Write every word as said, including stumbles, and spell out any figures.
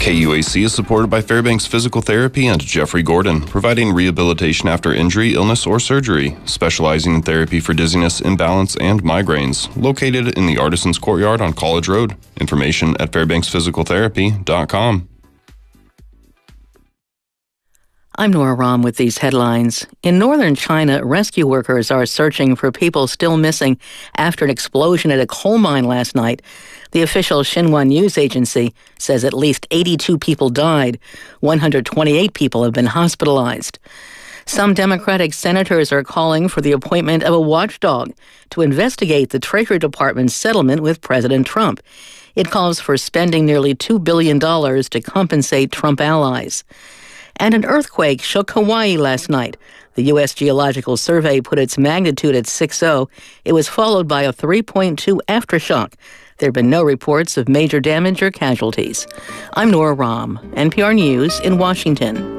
K U A C is supported by Fairbanks Physical Therapy and Jeffrey Gordon, providing rehabilitation after injury, illness, or surgery, specializing in therapy for dizziness, imbalance, and migraines. Located in the Artisans Courtyard on College Road. Information at fairbanks physical therapy dot com. I'm Nora Rahm with these headlines. In northern China, rescue workers are searching for people still missing after an explosion at a coal mine last night. The official Xinhua news agency says at least eighty-two people died. one hundred twenty-eight people have been hospitalized. Some Democratic senators are calling for the appointment of a watchdog to investigate the Treasury Department's settlement with President Trump. It calls for spending nearly two billion dollars to compensate Trump allies. And an earthquake shook Hawaii last night. The U S Geological Survey put its magnitude at six point oh. It was followed by a three point two aftershock. There have been no reports of major damage or casualties. I'm Nora Rahm, N P R News in Washington.